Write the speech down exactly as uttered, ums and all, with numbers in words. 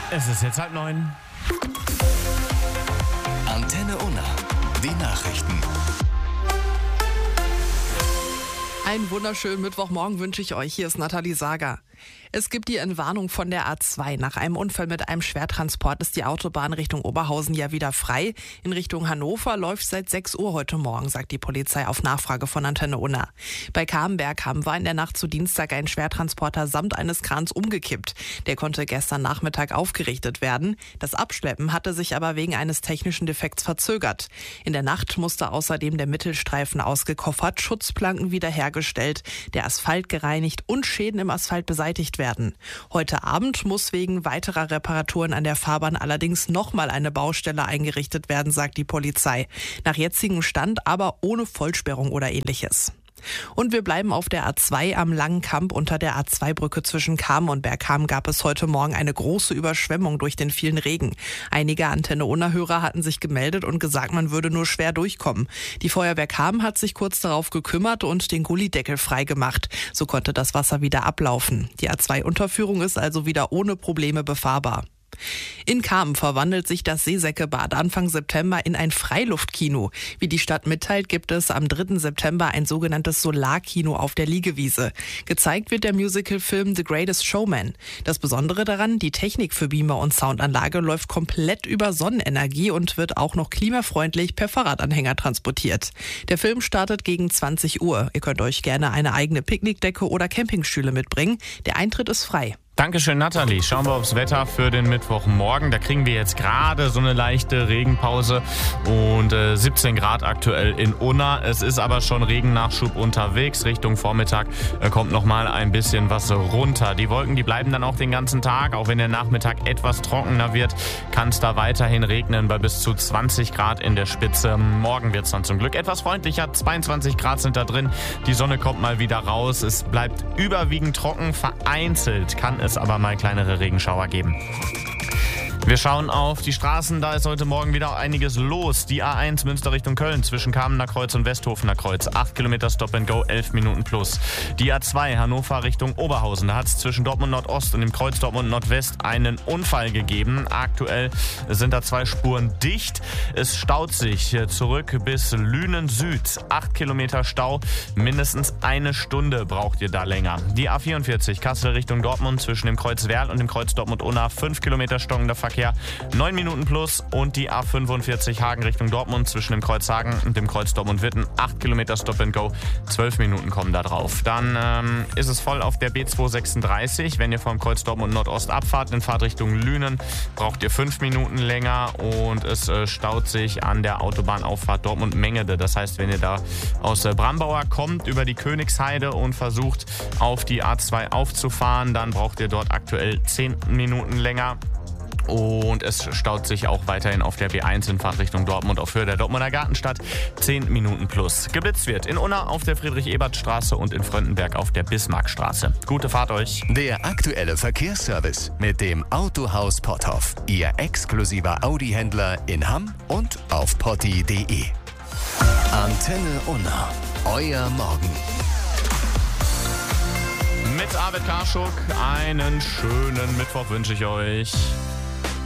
Es ist jetzt halb neun. Antenne Unna, die Nachrichten. Einen wunderschönen Mittwochmorgen wünsche ich euch. Hier ist Nathalie Sager. Es gibt die Entwarnung von der A zwei. Nach einem Unfall mit einem Schwertransport ist die Autobahn Richtung Oberhausen ja wieder frei. In Richtung Hannover läuft seit sechs Uhr heute Morgen, sagt die Polizei auf Nachfrage von Antenne Unna. Bei Kambergham war in der Nacht zu Dienstag ein Schwertransporter samt eines Krans umgekippt. Der konnte gestern Nachmittag aufgerichtet werden. Das Abschleppen hatte sich aber wegen eines technischen Defekts verzögert. In der Nacht musste außerdem der Mittelstreifen ausgekoffert, Schutzplanken wiederhergestellt, der Asphalt gereinigt und Schäden im Asphalt beseitigt werden. Heute Abend muss wegen weiterer Reparaturen an der Fahrbahn allerdings nochmal eine Baustelle eingerichtet werden, sagt die Polizei. Nach jetzigem Stand aber ohne Vollsperrung oder ähnliches. Und wir bleiben auf der A zwei am Langen Kamp. Unter der A zwei Brücke zwischen Kamen und Bergham gab es heute Morgen eine große Überschwemmung durch den vielen Regen. Einige Antenne Unna-Hörer hatten sich gemeldet und gesagt, man würde nur schwer durchkommen. Die Feuerwehr Kamen hat sich kurz darauf gekümmert und den Gullideckel freigemacht. So konnte das Wasser wieder ablaufen. Die A zwei Unterführung ist also wieder ohne Probleme befahrbar. In Kamen verwandelt sich das Seesäckebad Anfang September in ein Freiluftkino. Wie die Stadt mitteilt, gibt es am dritten September ein sogenanntes Solarkino auf der Liegewiese. Gezeigt wird der Musicalfilm The Greatest Showman. Das Besondere daran, die Technik für Beamer und Soundanlage läuft komplett über Sonnenenergie und wird auch noch klimafreundlich per Fahrradanhänger transportiert. Der Film startet gegen zwanzig Uhr. Ihr könnt euch gerne eine eigene Picknickdecke oder Campingstühle mitbringen. Der Eintritt ist frei. Dankeschön, Nathalie. Schauen wir aufs Wetter für den Mittwochmorgen. Da kriegen wir jetzt gerade so eine leichte Regenpause und äh, siebzehn Grad aktuell in Unna. Es ist aber schon Regennachschub unterwegs. Richtung Vormittag äh, kommt nochmal ein bisschen was runter. Die Wolken, die bleiben dann auch den ganzen Tag. Auch wenn der Nachmittag etwas trockener wird, kann es da weiterhin regnen bei bis zu zwanzig Grad in der Spitze. Morgen wird es dann zum Glück etwas freundlicher. zweiundzwanzig Grad sind da drin. Die Sonne kommt mal wieder raus. Es bleibt überwiegend trocken. Vereinzelt kann es es aber mal kleinere Regenschauer geben. Wir schauen auf die Straßen, da ist heute Morgen wieder einiges los. Die A eins Münster Richtung Köln zwischen Kamener Kreuz und Westhofener Kreuz. acht Kilometer Stop and Go, elf Minuten plus. Die A zwei Hannover Richtung Oberhausen. Da hat es zwischen Dortmund Nordost und dem Kreuz Dortmund Nordwest einen Unfall gegeben. Aktuell sind da zwei Spuren dicht. Es staut sich zurück bis Lünen Süd. acht Kilometer Stau, mindestens eine Stunde braucht ihr da länger. Die A vierundvierzig Kassel Richtung Dortmund zwischen dem Kreuz Werl und dem Kreuz Dortmund Unna. fünf Kilometer stockender Verkehr. neun Minuten plus und die A fünfundvierzig Hagen Richtung Dortmund zwischen dem Kreuz Hagen und dem Kreuz Dortmund-Witten. acht Kilometer Stop and Go, zwölf Minuten kommen da drauf. Dann ähm, ist es voll auf der B zweihundertsechsunddreißig. Wenn ihr vom Kreuz Dortmund Nordost abfahrt in Fahrtrichtung Lünen, braucht ihr fünf Minuten länger und es äh, staut sich an der Autobahnauffahrt Dortmund-Mengede. Das heißt, wenn ihr da aus äh, Brambauer kommt über die Königsheide und versucht auf die A zwei aufzufahren, dann braucht ihr dort aktuell zehn Minuten länger. Und es staut sich auch weiterhin auf der B eins in Fahrtrichtung Dortmund auf Höhe der Dortmunder Gartenstadt. zehn Minuten plus. Geblitzt wird in Unna auf der Friedrich-Ebert-Straße und in Fröndenberg auf der Bismarckstraße. Gute Fahrt euch. Der aktuelle Verkehrsservice mit dem Autohaus Potthoff. Ihr exklusiver Audi-Händler in Hamm und auf potti punkt de. Antenne Unna. Euer Morgen. Mit Arvid Karschuk einen schönen Mittwoch wünsche ich euch.